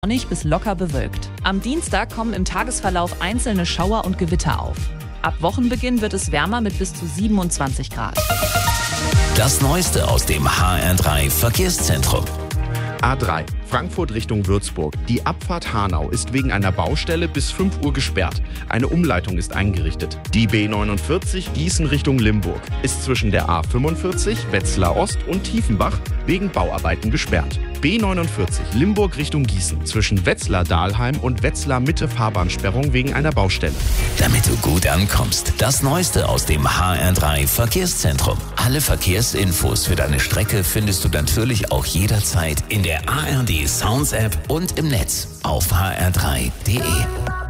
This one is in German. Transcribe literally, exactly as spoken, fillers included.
sonnig bis locker bewölkt. Am Dienstag kommen im Tagesverlauf einzelne Schauer und Gewitter auf. Ab Wochenbeginn wird es wärmer mit bis zu siebenundzwanzig Grad. Das Neueste aus dem H R drei Verkehrszentrum. A drei, Frankfurt Richtung Würzburg. Die Abfahrt Hanau ist wegen einer Baustelle bis fünf Uhr gesperrt. Eine Umleitung ist eingerichtet. Die B neunundvierzig Gießen Richtung Limburg ist zwischen der A fünfundvierzig Wetzlar Ost und Tiefenbach wegen Bauarbeiten gesperrt. B neunundvierzig Limburg Richtung Gießen zwischen Wetzlar-Dahlheim und Wetzlar-Mitte Fahrbahnsperrung wegen einer Baustelle. Damit du gut ankommst, das Neueste aus dem H R drei Verkehrszentrum. Alle Verkehrsinfos für deine Strecke findest du natürlich auch jederzeit in der A R D Sounds App und im Netz auf h r drei punkt d e.